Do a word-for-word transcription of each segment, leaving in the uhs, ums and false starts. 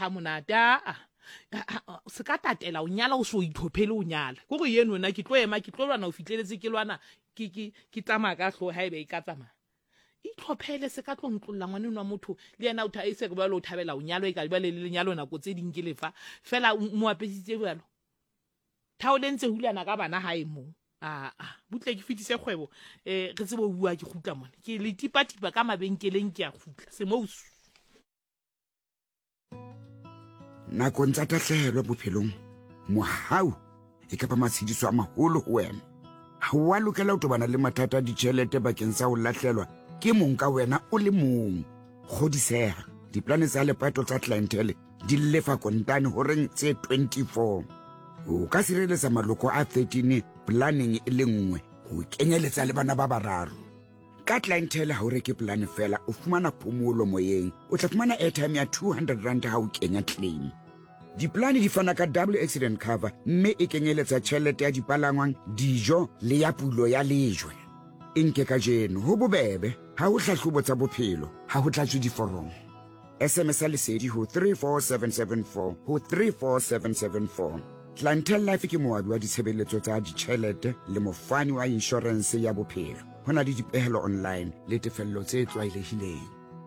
ha monata se ka tatela o nyala o so ithophele o nyala go go yeno nna ke tlo ema ke tlo lwana o fitleletse ke lwana ke ke ke tsamaya ka hlo ha ebe e ka tsamaya itlhophele se ka tlo ntlolla ngwane nwa motho le yena o tha ise go ba lo thabela o nyalo e ka ba le lenyalo nako tse ding ke lefa fela mo apesitse bjalo tha o lentse hulana ka bana ha e mo a a butle ke fitise kgwebo eh re tsebo bua ke gutla mona ke le tipa tipa ka mabenkeleng ke a gutla se mo nako ntsa tahlehelo bophelong mohau e ka ba matshidiso a maholo ho wena ha wa lokela ho tobana le mathata a ditjhelete bakeng sa ho lahlelwa ke mong ka wena o le mong godiseha diplane tsa lepato tsa clientele di lefa kontane horeng tse twenty-four o ka sireletsa maloko a thirteen planning e le nngwe ho kenyeletsa le bana ba bararo ka clientele ha o reke plan fela o fumana phomolo moyeng o tla fumana airtime ya two hundred rand ha o kenya claim diplane di fana ka double accident cover mme e kenyeletsa tjhelete ya dipalangwang dijo le ya pulo ya lejwe inke ka jeno ho bobebe ha o hlahlobo tsa bophelo ha ho tlatswe diforomo S M S lesedi ho three four seven seven four ho three four seven seven four Clientele Life ke moabi wa ditshebeletso tsa ditjhelete le mofani wa insurance ya bophelo hona le dipehelo online le tefello tse tlwaelehileng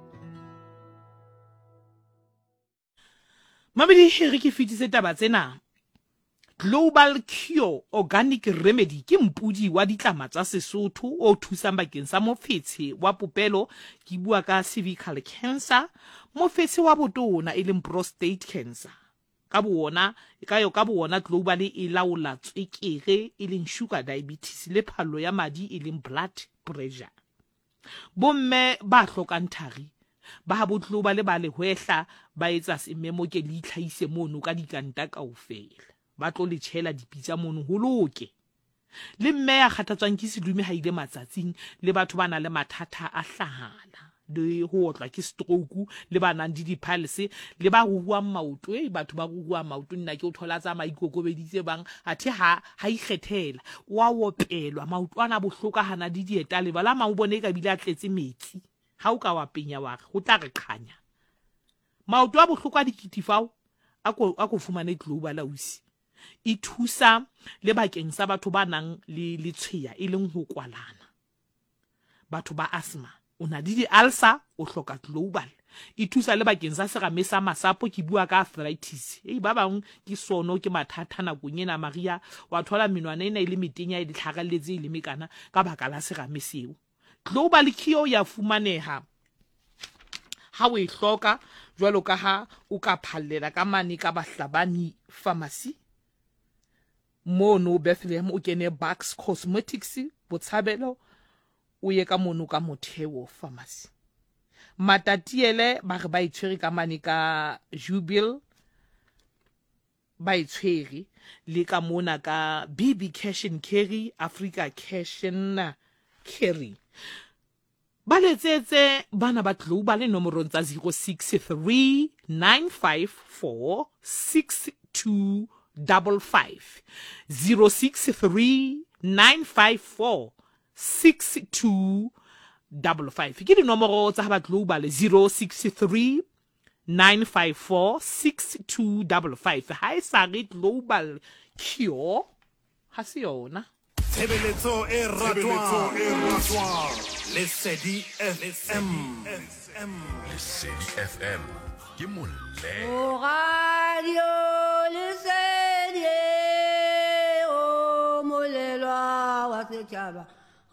mabedi re ke fitise taba tsena Global Cure Organic Remedy ke mpudi wa ditlama tsa Sesotho o thusang bakeng sa mofetshe wa popelo ke bua ka cervical cancer mofetshe wa botona e leng prostate cancer ka bona ka yo ka bona global e laola tswekere e leng sugar diabetes le phalo ya madi e leng blood pressure bomme ba hlokang thari ba ha botloba le ba le hwehla ba etsa sememo ke le itlhaise mono ka dikanta kaofela ba tlo le tshela dipitsa mono ho loke le mme ya kgathatswang ke sedume ha ile matsatsing le batho bana le mathata a hlahala le ho otlwa ke stroke le bana di dipalse le ba ruwa maoto e batho ba ruwa maoto nna ke o thola tsa maikokobeditse bang athe ha ha ikgethela wa opelwa maoto ana bohloka hana di dieta le bala ma o bone ka bile a tletse metsi ha o ka wa penya wa go tla re khanya maoto a bohloka dikitifao a ko a ko fumane global ausi e thusa le bakeng sa batho ba nang le letshia e leng ho kwalana batho ba asthma ona di di ulcer o hloka global e thusa le bakeng sa serame sa masapo ke bua ka arthritis e ba bang ke sono ke mathata na kunyena maria wa thola menwana ena ile metenya e ditlhagaletse ile mekana ka baka la serame seo Global Cure ya fumaneha ha we hloka jwalo ka ha o ka phallela ka mane ka bahlabani pharmacy mono Bethlehem o kene Bucks Cosmetics botshabelo o ye ka mono ka Motheo pharmacy matatiele ba re ba itshwere ka mane ka Jubil ba itshwere le ka mona ka B B Cash and Carry Africa Cash and Carry ba letsetse bana ba global nomoro tsa zero six three nine five four six two five five zero six three nine five four six two five five ke di nomoro tsa ba global zero six three nine five four six two five five ha isa re Global Cure ha se yona Tshebeletso e ratwang Lesedi F M Lesedi F M ke molle O radio Lesedi o molelwa wa setjhaba